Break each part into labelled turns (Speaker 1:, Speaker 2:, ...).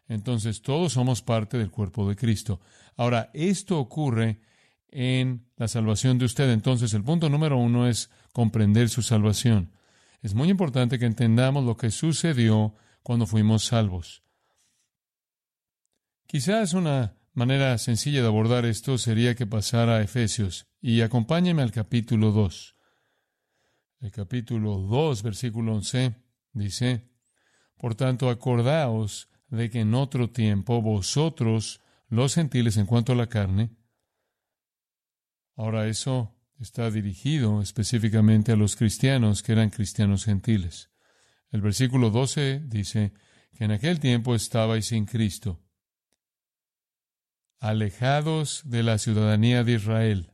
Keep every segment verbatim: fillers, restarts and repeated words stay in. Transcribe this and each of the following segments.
Speaker 1: Entonces todos somos parte del cuerpo de Cristo. Ahora, esto ocurre en la salvación de usted. Entonces, el punto número uno es comprender su salvación. Es muy importante que entendamos lo que sucedió cuando fuimos salvos. Quizás una manera sencilla de abordar esto sería que pasara a Efesios. Y acompáñeme al capítulo dos. El capítulo dos, versículo once, dice: Por tanto, acordaos de que en otro tiempo vosotros, los gentiles en cuanto a la carne. Ahora eso está dirigido específicamente a los cristianos que eran cristianos gentiles. El versículo doce dice que en aquel tiempo estabais sin Cristo, alejados de la ciudadanía de Israel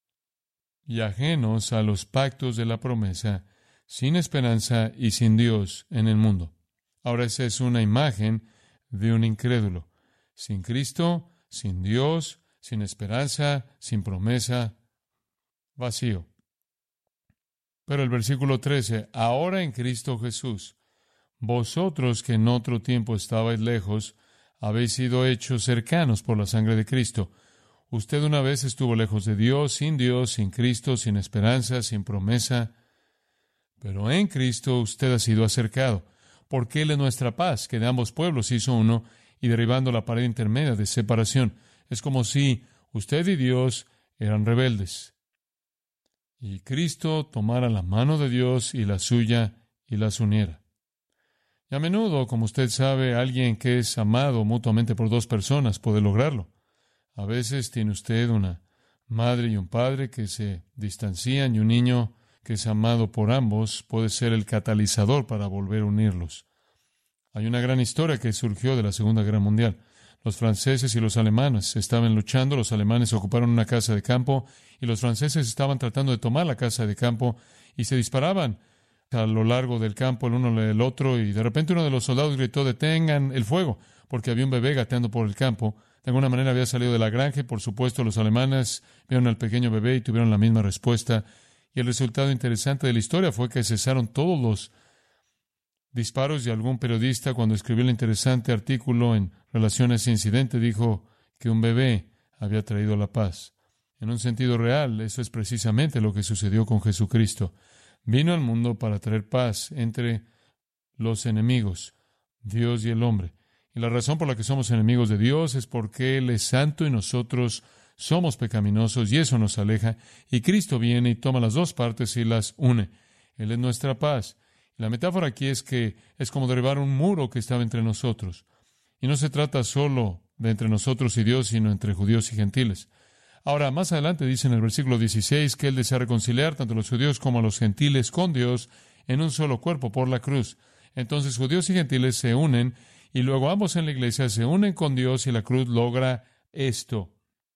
Speaker 1: y ajenos a los pactos de la promesa, sin esperanza y sin Dios en el mundo. Ahora esa es una imagen de un incrédulo. Sin Cristo, sin Dios, sin esperanza, sin promesa, vacío. Pero el versículo trece, ahora en Cristo Jesús, vosotros que en otro tiempo estabais lejos, habéis sido hechos cercanos por la sangre de Cristo. Usted una vez estuvo lejos de Dios, sin Dios, sin Cristo, sin esperanza, sin promesa. Pero en Cristo usted ha sido acercado, porque Él es nuestra paz, que de ambos pueblos hizo uno, y derribando la pared intermedia de separación. Es como si usted y Dios eran rebeldes, y Cristo tomara la mano de Dios y la suya y las uniera. Y a menudo, como usted sabe, alguien que es amado mutuamente por dos personas puede lograrlo. A veces tiene usted una madre y un padre que se distancian, y un niño que es amado por ambos puede ser el catalizador para volver a unirlos. Hay una gran historia que surgió de la Segunda Guerra Mundial. Los franceses y los alemanes estaban luchando, los alemanes ocuparon una casa de campo y los franceses estaban tratando de tomar la casa de campo y se disparaban a lo largo del campo el uno del otro, y de repente uno de los soldados gritó: detengan el fuego, porque había un bebé gateando por el campo. De alguna manera había salido de la granja y, por supuesto, los alemanes vieron al pequeño bebé y tuvieron la misma respuesta. Y el resultado interesante de la historia fue que cesaron todos los disparos, y algún periodista, cuando escribió el interesante artículo en relación a ese incidente, dijo que un bebé había traído la paz. En un sentido real, eso es precisamente lo que sucedió con Jesucristo. Vino al mundo para traer paz entre los enemigos, Dios y el hombre. Y la razón por la que somos enemigos de Dios es porque Él es santo y nosotros somos pecaminosos, y eso nos aleja. Y Cristo viene y toma las dos partes y las une. Él es nuestra paz. La metáfora aquí es que es como derribar un muro que estaba entre nosotros. Y no se trata solo de entre nosotros y Dios, sino entre judíos y gentiles. Ahora, más adelante dice en el versículo dieciséis que Él desea reconciliar tanto a los judíos como a los gentiles con Dios en un solo cuerpo por la cruz. Entonces, judíos y gentiles se unen, y luego ambos en la iglesia se unen con Dios, y la cruz logra esto.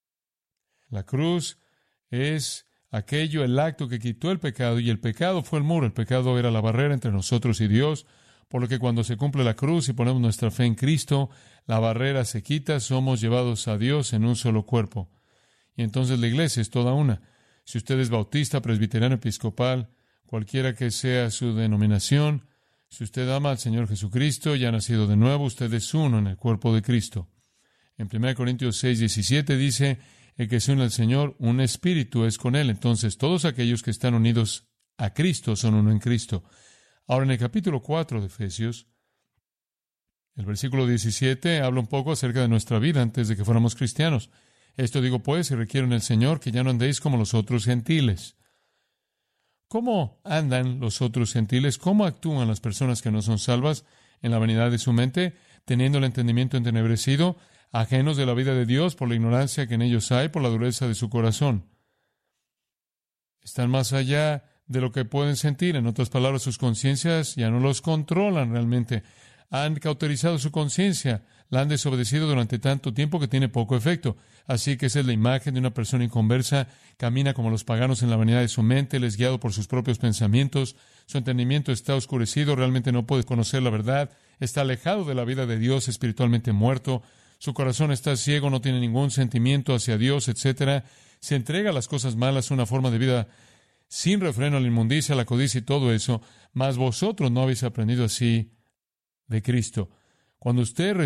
Speaker 1: La cruz es aquello, el acto que quitó el pecado, y el pecado fue el muro. El pecado era la barrera entre nosotros y Dios, por lo que cuando se cumple la cruz y ponemos nuestra fe en Cristo, la barrera se quita, somos llevados a Dios en un solo cuerpo. Y entonces la iglesia es toda una. Si usted es bautista, presbiteriano, episcopal, cualquiera que sea su denominación, si usted ama al Señor Jesucristo y ha nacido de nuevo, usted es uno en el cuerpo de Cristo. En primera Corintios seis, diecisiete dice: el que se une al Señor, un espíritu es con Él. Entonces, todos aquellos que están unidos a Cristo son uno en Cristo. Ahora, en el capítulo cuatro de Efesios, el versículo diecisiete habla un poco acerca de nuestra vida antes de que fuéramos cristianos. Esto digo pues, y requiero en el Señor que ya no andéis como los otros gentiles. ¿Cómo andan los otros gentiles? ¿Cómo actúan las personas que no son salvas? En la vanidad de su mente, teniendo el entendimiento entenebrecido, ajenos de la vida de Dios por la ignorancia que en ellos hay, por la dureza de su corazón. Están más allá de lo que pueden sentir. En otras palabras, sus conciencias ya no los controlan realmente. Han cauterizado su conciencia, la han desobedecido durante tanto tiempo que tiene poco efecto. Así que esa es la imagen de una persona inconversa. Camina como los paganos en la vanidad de su mente, les guiado por sus propios pensamientos. Su entendimiento está oscurecido, realmente no puede conocer la verdad. Está alejado de la vida de Dios, espiritualmente muerto. Su corazón está ciego, no tiene ningún sentimiento hacia Dios, etcétera. Se entrega a las cosas malas, una forma de vida sin refreno a la inmundicia, a la codicia y todo eso. Mas vosotros no habéis aprendido así de Cristo. Cuando usted